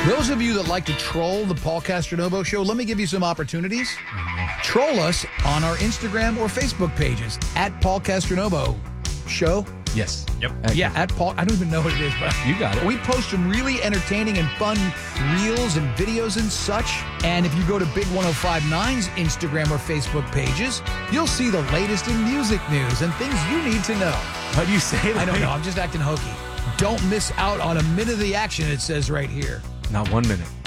Those of you that like to troll the Paul Castronovo Show, let me give you some opportunities. Troll us on our Instagram or Facebook pages at Paul Castronovo Show. Yes. Yep. Yeah, at Paul. I don't even know what it is, but You got it. we post some really entertaining and fun reels and videos and such. And if you go to Big 105.9's Instagram or Facebook pages, you'll see the latest in music news and things you need to know. How do you say it? I don't know. I'm just acting hokey. Don't miss out on a minute of the action, it says right here. Not 1 minute.